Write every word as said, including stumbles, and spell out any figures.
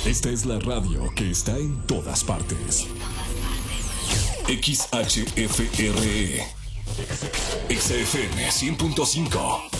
Esta es la radio que está en todas partes. X H F R E X F M cien punto cinco.